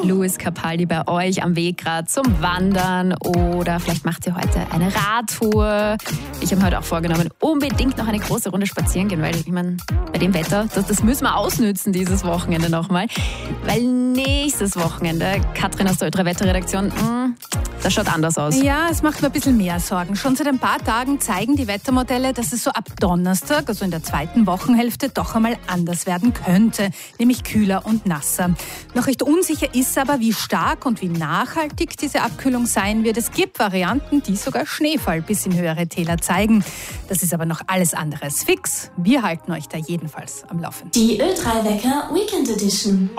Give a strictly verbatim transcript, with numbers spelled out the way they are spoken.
Lewis Capaldi bei euch am Weg gerade zum Wandern oder vielleicht macht ihr heute eine Radtour. Ich habe mir heute auch vorgenommen, unbedingt noch eine große Runde spazieren gehen, weil ich meine, bei dem Wetter, das, das müssen wir ausnützen dieses Wochenende nochmal. Weil nächstes Wochenende, Katrin aus der Ultra-Wetter-Redaktion, mh, das schaut anders aus. Ja, es macht mir ein bisschen mehr Sorgen. Schon seit ein paar Tagen zeigen die Wettermodelle, dass es so ab Donnerstag, also in der zweiten Wochenhälfte, doch einmal anders werden könnte, nämlich kühler und nasser. Noch recht unsicher ist aber, wie stark und wie nachhaltig diese Abkühlung sein wird. Es gibt Varianten, die sogar Schneefall bis in höhere Täler zeigen. Das ist aber noch alles andere als fix. Wir halten euch da jedenfalls am Laufenden. Die Ö drei Wecker Weekend Edition.